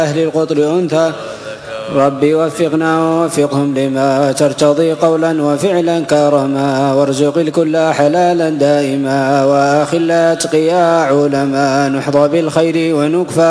أهل القطر أنثى. ربي وفقنا ووفقهم لما ترتضي قولا وفعلا كرما، وارزق الكل حلالا دائما، وأخل أتقياء علما نحظى بالخير ونكفى